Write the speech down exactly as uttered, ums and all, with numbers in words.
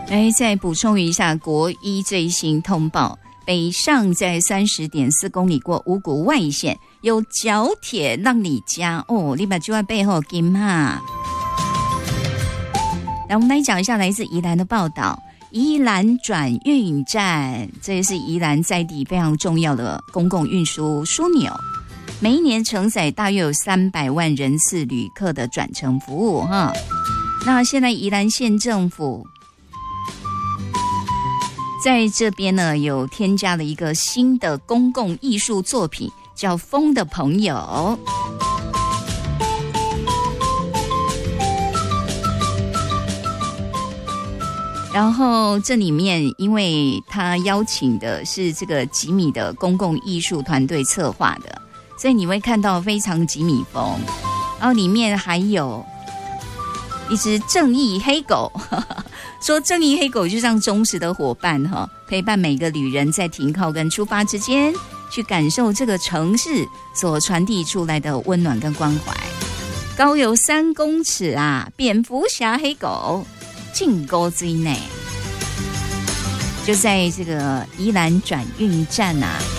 来再补充一下国一最新通报，北上在 三十点四公里过五股外线，有角铁让你加哦，你把就在背后金哈。来，我们来讲一下来自宜兰的报道。宜兰转运站，这也是宜兰在地非常重要的公共运输枢纽，每一年承载大约有三百万人次旅客的转乘服务哈。那现在宜兰县政府在这边呢，有添加了一个新的公共艺术作品，叫《风的朋友》。然后这里面，因为他邀请的是这个吉米的公共艺术团队策划的，所以你会看到非常吉米风。然后里面还有一只正义黑狗，呵呵，说正义黑狗就像忠实的伙伴哈，陪伴每个旅人在停靠跟出发之间，去感受这个城市所传递出来的温暖跟关怀。高有三公尺啊，蝙蝠侠黑狗。进沟之内，就在这个宜兰转运站啊，